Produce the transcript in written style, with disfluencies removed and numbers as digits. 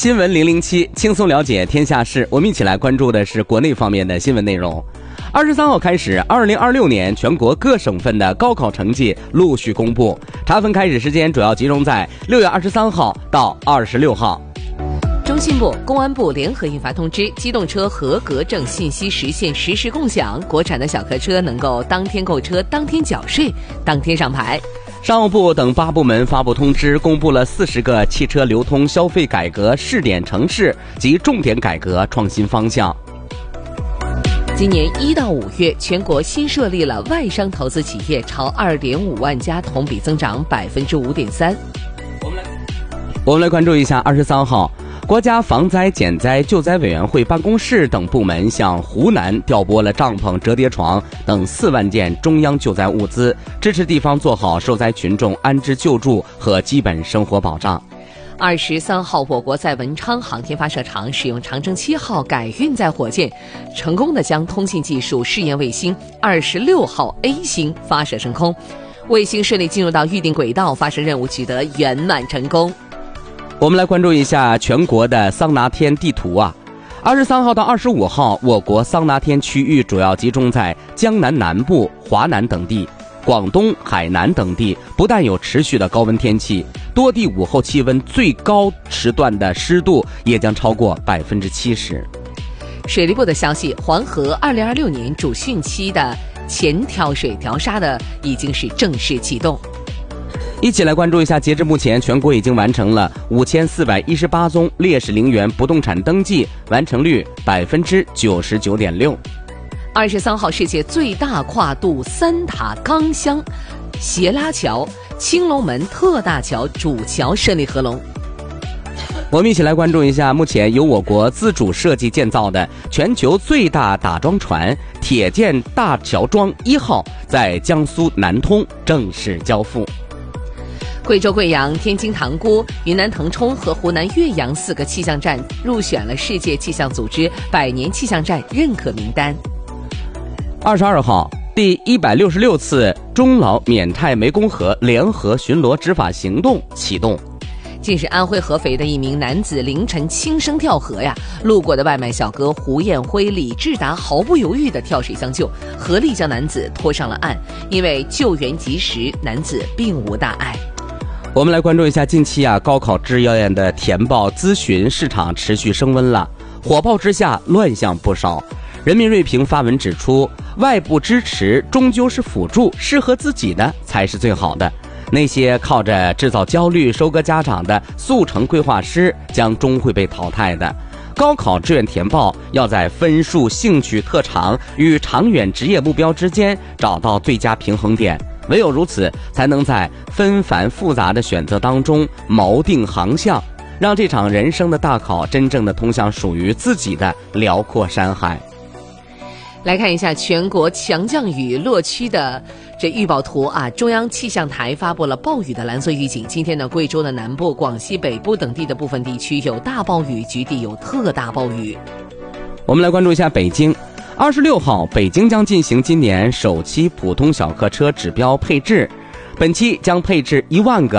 新闻007，轻松了解天下事。我们一起来关注的是国内方面的新闻内容。23号开始，2026年全国各省份的高考成绩陆续公布，查分开始时间主要集中在6月23号到26号。 中信部、公安部联合印发通知，机动车合格证信息实现实时共享，国产的小客车能够当天购车、当天缴税、当天上牌。 商务部等8部门发布通知，公布了40个汽车流通消费改革试点城市及重点改革创新方向。 今年1到5月，全国新设立了外商投资企业超2.5万家，同比增长5.3%。 我们来关注一下23号。国家防灾减灾救灾委员会办公室等部门向湖南调拨了帐篷、折叠床等4万件中央救灾物资，支持地方做好受灾群众安置救助和基本生活保障。 23号，我国在文昌航天发射场使用长征7号改运载火箭，成功地将通信技术试验卫星26号 A 星发射升空，卫星顺利进入到预定轨道，发射任务取得圆满成功。 我们来关注一下全国的桑拿天地图啊。23号到25号，我国桑拿天区域主要集中在江南南部、华南等地，广东、海南等地不但有持续的高温天气，多地午后气温最高时段的湿度也将超过70%。 水利部的消息，黄河2026年主汛期的前调水调沙的已经是正式启动。 一起来关注一下，截至目前，全国已经完成了5418宗烈士陵园不动产登记，完成率99.6%。 23号，世界最大跨度3塔钢箱斜拉桥青龙门特大桥主桥顺利合龙。 我们一起来关注一下，目前由我国自主设计建造的全球最大打桩船铁建大桥桩1号在江苏南通正式交付。 贵州贵阳、天津塘沽、云南腾冲和湖南岳阳4个气象站入选了世界气象组织100年气象站认可名单。 22号，第166次中老缅泰湄公河联合巡逻执法行动启动。 近日，安徽合肥的一名男子凌晨轻生跳河路过的外卖小哥胡彦辉、李志达毫不犹豫地跳水相救，合力将男子拖上了岸。因为救援及时，男子并无大碍。 我们来关注一下，近期高考志愿的填报咨询市场持续升温了，火爆之下乱象不少。人民锐评发文指出，外部支持终究是辅助，适合自己的才是最好的。那些靠着制造焦虑收割家长的速成规划师将终会被淘汰的。高考志愿填报要在分数、兴趣、特长与长远职业目标之间找到最佳平衡点，唯有如此，才能在纷繁复杂的选择当中锚定航向，让这场人生的大考真正的通向属于自己的辽阔山海。 来看一下全国强降雨落区的这预报图中央气象台发布了暴雨的蓝色预警。今天呢，贵州的南部、广西北部等地的部分地区有大暴雨，局地有特大暴雨。 我们来关注一下北京。26号，北京将进行今年首期普通小客车指标配置，本期将配置1万个